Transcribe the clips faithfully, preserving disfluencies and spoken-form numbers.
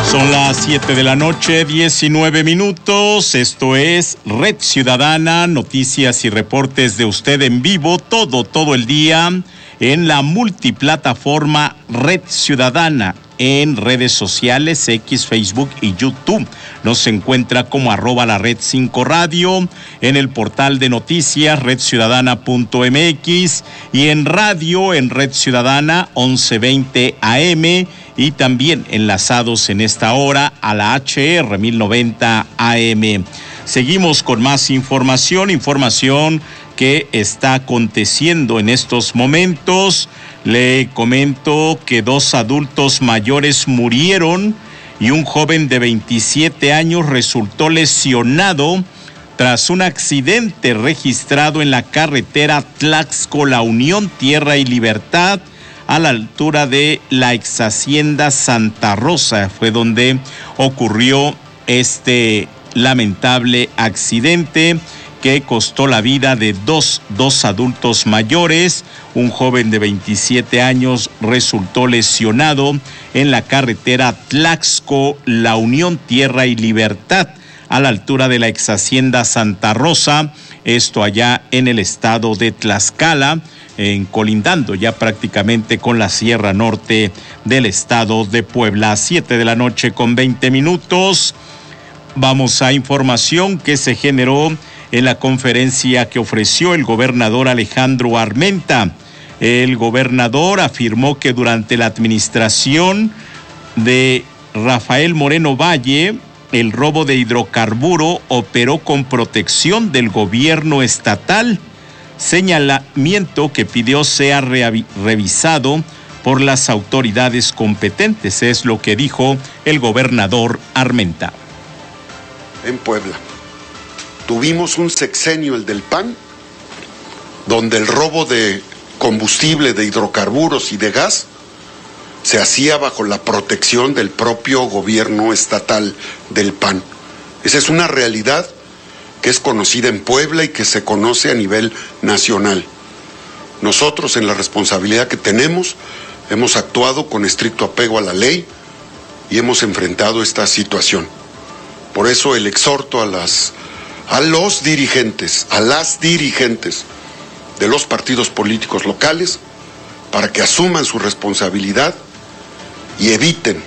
Son las siete de la noche, diecinueve minutos. Esto es Red Ciudadana, noticias y reportes de usted en vivo, todo, todo el día en la multiplataforma Red Ciudadana, en redes sociales, X, Facebook y YouTube. Nos encuentra como arroba la Red cinco Radio, en el portal de noticias red ciudadana punto m x y en radio en Red Ciudadana once veinte A M y también enlazados en esta hora a la H R mil noventa A M. Seguimos con más información, información que está aconteciendo en estos momentos. Le comento que dos adultos mayores murieron y un joven de veintisiete años resultó lesionado tras un accidente registrado en la carretera Tlaxco-La Unión, Tierra y Libertad, a la altura de la ex hacienda Santa Rosa. Fue donde ocurrió este lamentable accidente que costó la vida de dos, dos adultos mayores. Un joven de veintisiete años resultó lesionado en la carretera Tlaxco-La Unión, Tierra y Libertad, a la altura de la ex hacienda Santa Rosa, esto allá en el estado de Tlaxcala, en colindando ya prácticamente con la Sierra Norte del estado de Puebla. Siete de la noche con veinte minutos. Vamos a información que se generó en la conferencia que ofreció el gobernador Alejandro Armenta. El gobernador afirmó que durante la administración de Rafael Moreno Valle, el robo de hidrocarburo operó con protección del gobierno estatal, señalamiento que pidió sea re- revisado por las autoridades competentes. Es lo que dijo el gobernador Armenta. En Puebla tuvimos un sexenio, el del P A N, donde el robo de combustible, de hidrocarburos y de gas se hacía bajo la protección del propio gobierno estatal del P A N. Esa es una realidad que es conocida en Puebla y que se conoce a nivel nacional. Nosotros, en la responsabilidad que tenemos, hemos actuado con estricto apego a la ley y hemos enfrentado esta situación. Por eso el exhorto a las a los dirigentes, a las dirigentes de los partidos políticos locales para que asuman su responsabilidad y eviten,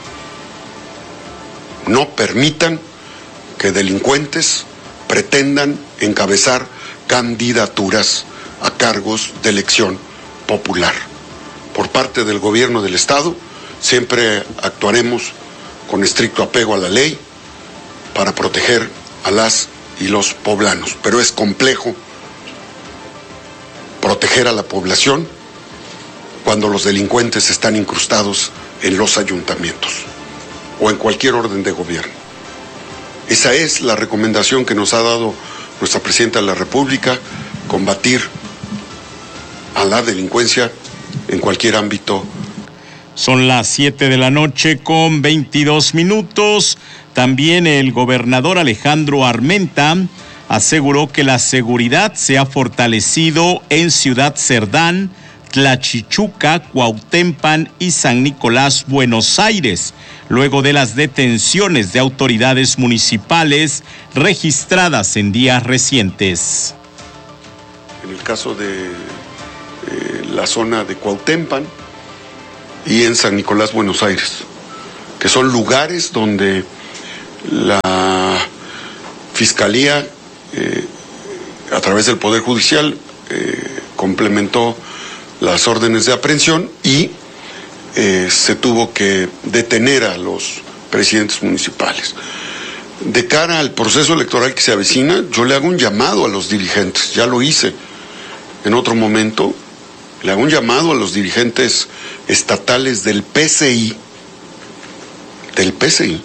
no permitan que delincuentes pretendan encabezar candidaturas a cargos de elección popular. Por parte del gobierno del Estado, siempre actuaremos con estricto apego a la ley para proteger a las y los poblanos, pero es complejo proteger a la población cuando los delincuentes están incrustados en los ayuntamientos o en cualquier orden de gobierno. Esa es la recomendación que nos ha dado nuestra presidenta de la República: combatir a la delincuencia en cualquier ámbito. Son las siete de la noche con veintidós minutos. También el gobernador Alejandro Armenta aseguró que la seguridad se ha fortalecido en Ciudad Cerdán, Tlachichuca, Cuautempan y San Nicolás, Buenos Aires, luego de las detenciones de autoridades municipales registradas en días recientes. En el caso de eh, la zona de Cuautempan y en San Nicolás, Buenos Aires, que son lugares donde la Fiscalía, eh, a través del Poder Judicial, eh, complementó las órdenes de aprehensión y eh, se tuvo que detener a los presidentes municipales. De cara al proceso electoral que se avecina, yo le hago un llamado a los dirigentes, ya lo hice en otro momento, le hago un llamado a los dirigentes estatales del P C I, del P C I,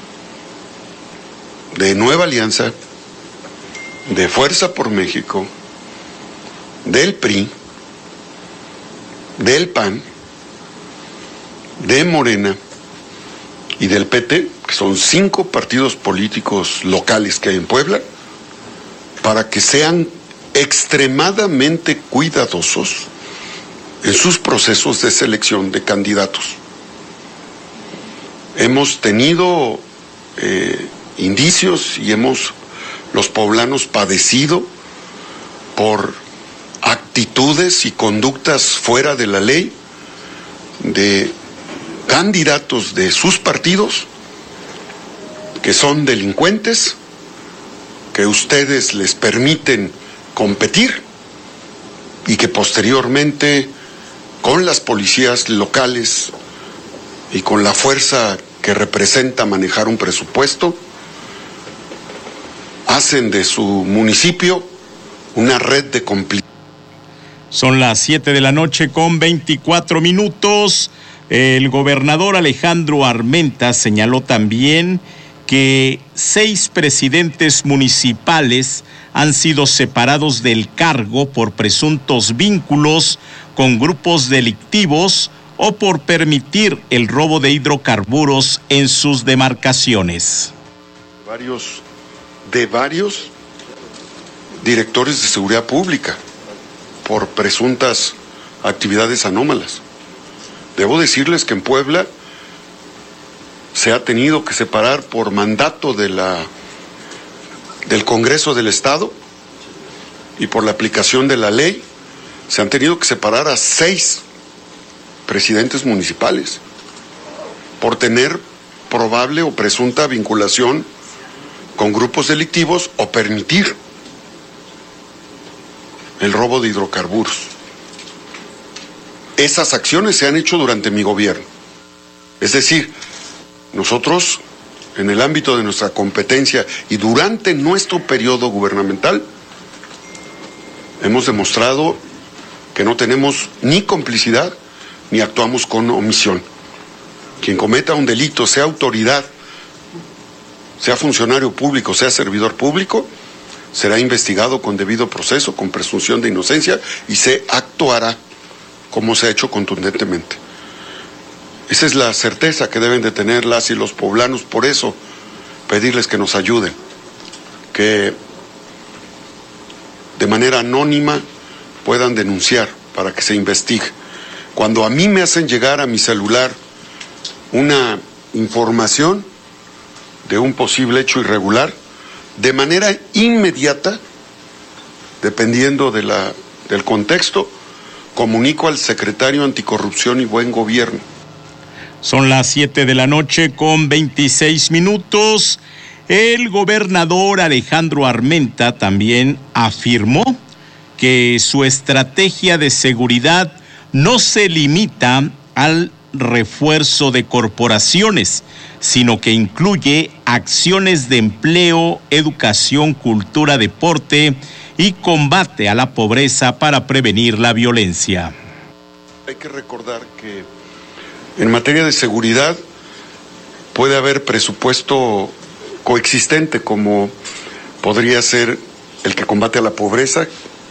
de Nueva Alianza, de Fuerza por México, del P R I, del P A N, de Morena y del P T, que son cinco partidos políticos locales que hay en Puebla, para que sean extremadamente cuidadosos en sus procesos de selección de candidatos. hemos tenido eh, indicios y hemos los poblanos padecido por actitudes y conductas fuera de la ley de candidatos de sus partidos que son delincuentes, que ustedes les permiten competir y que posteriormente con las policías locales y con la fuerza que representa manejar un presupuesto, hacen de su municipio una red de complicidad. Son las siete de la noche con veinticuatro minutos. El gobernador Alejandro Armenta señaló también que seis presidentes municipales han sido separados del cargo por presuntos vínculos con grupos delictivos o por permitir el robo de hidrocarburos en sus demarcaciones. Varios, de varios directores de seguridad pública por presuntas actividades anómalas. Debo decirles que en Puebla se ha tenido que separar por mandato de la, del Congreso del Estado y por la aplicación de la ley, se han tenido que separar a seis presidentes municipales por tener probable o presunta vinculación con grupos delictivos o permitir el robo de hidrocarburos. Esas acciones se han hecho durante mi gobierno. Es decir, nosotros, en el ámbito de nuestra competencia y durante nuestro periodo gubernamental, hemos demostrado que no tenemos ni complicidad ni actuamos con omisión. Quien cometa un delito, sea autoridad, sea funcionario público, sea servidor público, será investigado con debido proceso, con presunción de inocencia y se actuará como se ha hecho contundentemente. Esa es la certeza que deben de tener las y los poblanos, por eso pedirles que nos ayuden, que de manera anónima puedan denunciar para que se investigue. Cuando a mí me hacen llegar a mi celular una información de un posible hecho irregular, de manera inmediata, dependiendo de la, del contexto, comunico al secretario Anticorrupción y Buen Gobierno. Son las siete de la noche con veintiséis minutos. El gobernador Alejandro Armenta también afirmó que su estrategia de seguridad no se limita al refuerzo de corporaciones, sino que incluye acciones de empleo, educación, cultura, deporte y combate a la pobreza para prevenir la violencia. Hay que recordar que en materia de seguridad puede haber presupuesto coexistente, como podría ser el que combate a la pobreza,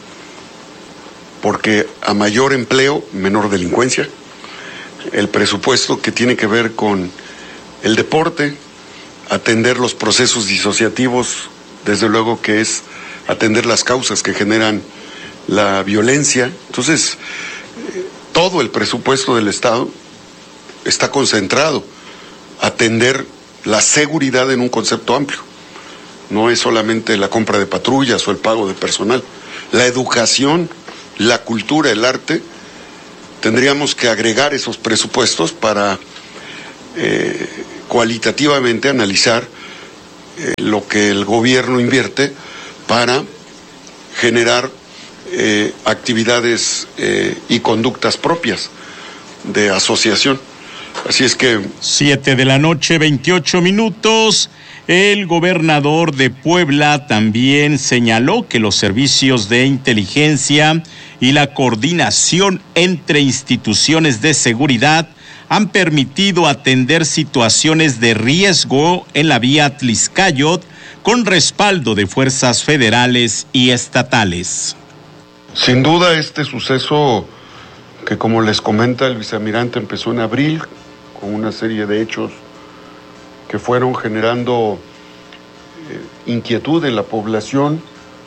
porque a mayor empleo, menor delincuencia. El presupuesto que tiene que ver con el deporte, atender los procesos disociativos, desde luego que es atender las causas que generan la violencia. Entonces, todo el presupuesto del Estado está concentrado a atender la seguridad en un concepto amplio. No es solamente la compra de patrullas o el pago de personal. La educación, la cultura, el arte, tendríamos que agregar esos presupuestos para eh, cualitativamente analizar eh, lo que el gobierno invierte para generar eh, actividades eh, y conductas propias de asociación. Así es que... Siete de la noche, veintiocho minutos. El gobernador de Puebla también señaló que los servicios de inteligencia y la coordinación entre instituciones de seguridad han permitido atender situaciones de riesgo en la vía Atlixcáyotl con respaldo de fuerzas federales y estatales. Sin duda, este suceso que, como les comenta el vicealmirante, empezó en abril con una serie de hechos que fueron generando eh, inquietud en la población.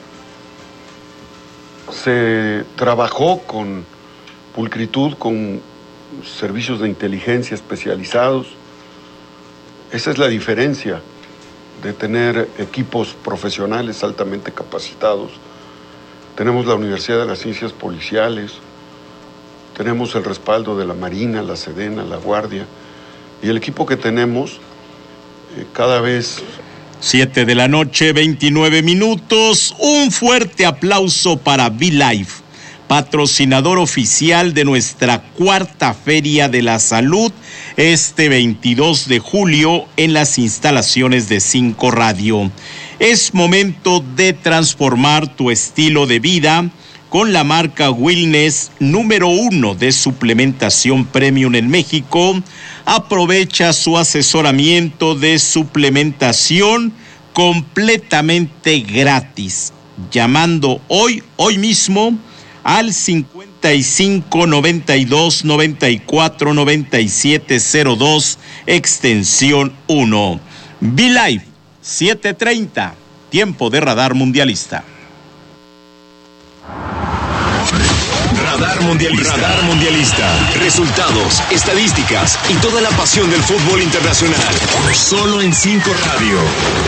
Se trabajó con pulcritud, con servicios de inteligencia especializados, Esa es la diferencia de tener equipos profesionales altamente capacitados. Tenemos la Universidad de las Ciencias Policiales, tenemos el respaldo de la Marina, la Sedena, la Guardia, y el equipo que tenemos eh, cada vez... Siete de la noche, veintinueve minutos. Un fuerte aplauso para V-Life, patrocinador oficial de nuestra cuarta Feria de la Salud, este veintidós de julio en las instalaciones de Cinco Radio. Es momento de transformar tu estilo de vida con la marca Wellness, número uno de suplementación premium en México. Aprovecha su asesoramiento de suplementación completamente gratis, llamando hoy, hoy mismo, al cincuenta y cinco, noventa y dos, noventa y cuatro, noventa y siete cero dos, extensión uno. V-Life, siete treinta, tiempo de Radar Mundialista. Radar Mundialista. Radar Mundialista. Resultados, estadísticas y toda la pasión del fútbol internacional. Solo en Cinco Radio.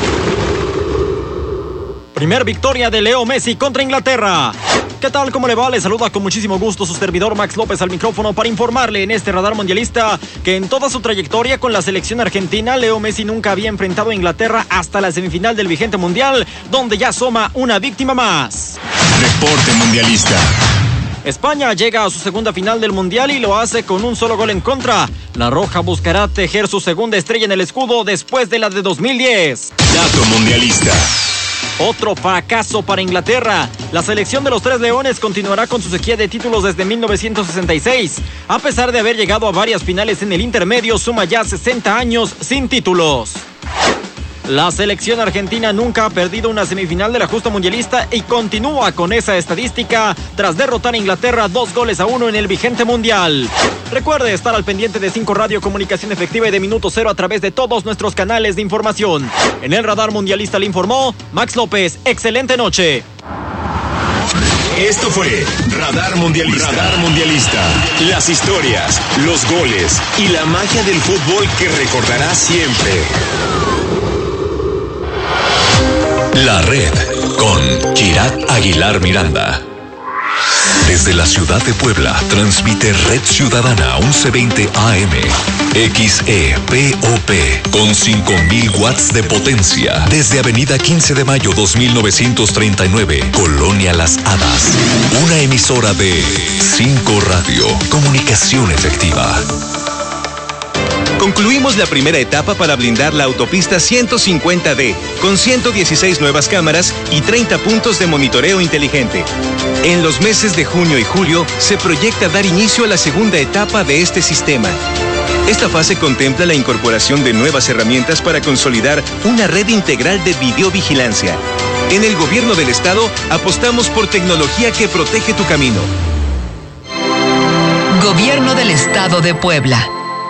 Primer victoria de Leo Messi contra Inglaterra. ¿Qué tal? ¿Cómo le va? Le saluda con muchísimo gusto su servidor Max López al micrófono para informarle en este Radar Mundialista que en toda su trayectoria con la selección argentina, Leo Messi nunca había enfrentado a Inglaterra hasta la semifinal del vigente mundial, donde ya asoma una víctima más. Reporte Mundialista. España llega a su segunda final del Mundial y lo hace con un solo gol en contra. La Roja buscará tejer su segunda estrella en el escudo después de la de dos mil diez. Dato Mundialista. Otro fracaso para Inglaterra. La selección de los Tres Leones continuará con su sequía de títulos desde mil novecientos sesenta y seis. A pesar de haber llegado a varias finales en el intermedio, suma ya sesenta años sin títulos. La selección argentina nunca ha perdido una semifinal de la justa mundialista y continúa con esa estadística tras derrotar a Inglaterra dos goles a uno en el vigente mundial. Recuerde estar al pendiente de Cinco Radio, comunicación efectiva y de minuto cero a través de todos nuestros canales de información. En el Radar Mundialista le informó Max López. Excelente noche. Esto fue Radar Mundialista. Radar Mundialista. Las historias, los goles y la magia del fútbol que recordarás siempre. La Red con Kirat Aguilar Miranda. Desde la ciudad de Puebla, transmite Red Ciudadana once veinte A M, X E P O P, con cinco mil watts de potencia, desde Avenida quince de mayo dos mil novecientos treinta y nueve, Colonia Las Hadas. Una emisora de Cinco Radio, comunicación efectiva. Concluimos la primera etapa para blindar la autopista ciento cincuenta D, con ciento dieciséis nuevas cámaras y treinta puntos de monitoreo inteligente. En los meses de junio y julio se proyecta dar inicio a la segunda etapa de este sistema. Esta fase contempla la incorporación de nuevas herramientas para consolidar una red integral de videovigilancia. En el gobierno del estado apostamos por tecnología que protege tu camino. Gobierno del Estado de Puebla.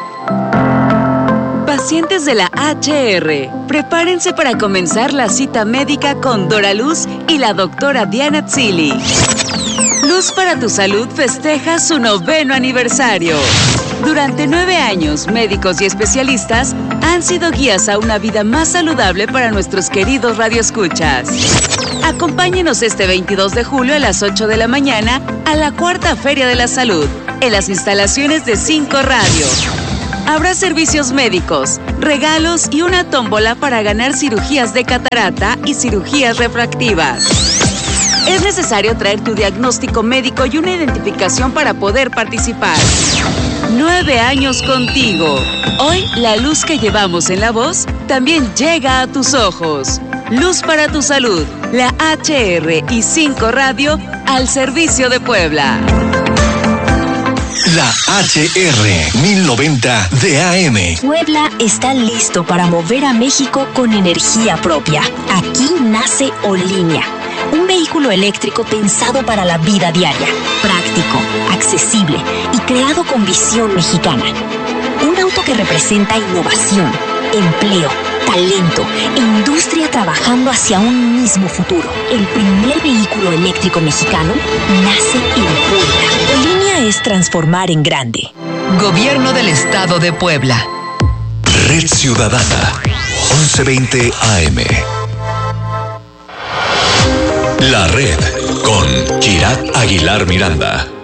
Pacientes de la H R, prepárense para comenzar la cita médica con Dora Luz y la doctora Diana Tzili. Luz para tu Salud festeja su noveno aniversario. Durante nueve años, médicos y especialistas han sido guías a una vida más saludable para nuestros queridos radioescuchas. Acompáñenos este veintidós de julio a las ocho de la mañana a la cuarta Feria de la Salud, en las instalaciones de Cinco Radio. Habrá servicios médicos, regalos y una tómbola para ganar cirugías de catarata y cirugías refractivas. Es necesario traer tu diagnóstico médico y una identificación para poder participar. Nueve años contigo. Hoy, la luz que llevamos en la voz también llega a tus ojos. Luz para tu Salud, la H R y Cinco Radio al servicio de Puebla. La H R mil noventa de A M. Puebla está listo para mover a México con energía propia. Aquí nace Olinia, un vehículo eléctrico pensado para la vida diaria, práctico, accesible y creado con visión mexicana. Un auto que representa innovación, empleo, talento e industria trabajando hacia un mismo futuro. El primer vehículo eléctrico mexicano nace en Puebla. Olinia es transformar en grande. Gobierno del Estado de Puebla. Red Ciudadana, once veinte A M. La Red con Kirat Aguilar Miranda.